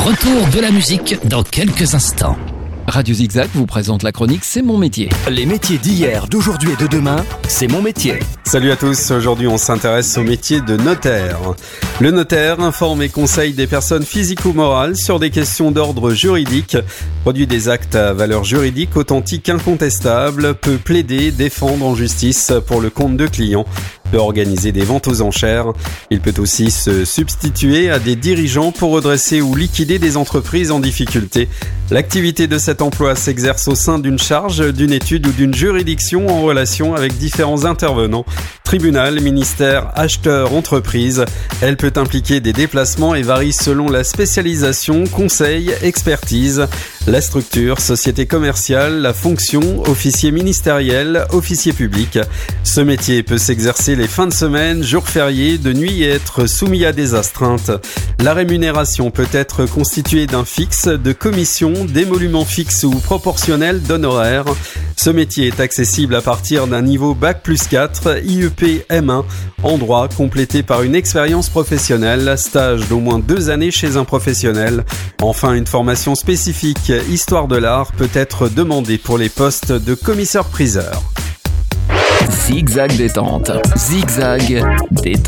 Retour de la musique dans quelques instants. Radio Zigzag vous présente la chronique C'est mon métier. Les métiers d'hier, d'aujourd'hui et de demain, c'est mon métier. Salut à tous, aujourd'hui on s'intéresse au métier de notaire. Le notaire informe et conseille des personnes physiques ou morales sur des questions d'ordre juridique, produit des actes à valeur juridique authentique incontestable, peut plaider, défendre en justice pour le compte de clients, peut organiser des ventes aux enchères. Il peut aussi se substituer à des dirigeants pour redresser ou liquider des entreprises en difficulté. L'activité de cet emploi s'exerce au sein d'une charge, d'une étude ou d'une juridiction en relation avec différents intervenants. Tribunal, ministère, acheteur, entreprise. Elle peut impliquer des déplacements et varie selon la spécialisation, conseil, expertise. La structure, société commerciale, la fonction, officier ministériel, officier public. Ce métier peut s'exercer les fins de semaine, jours fériés, de nuit et être soumis à des astreintes. La rémunération peut être constituée d'un fixe, de commissions, d'émoluments fixes ou proportionnels d'honoraires. Ce métier est accessible à partir d'un niveau Bac+4, IEP M1, en droit, complété par une expérience professionnelle, stage d'au moins 2 années chez un professionnel. Enfin, une formation spécifique Histoire de l'art peut être demandée pour les postes de commissaire-priseur. Zigzag détente. Zigzag détente.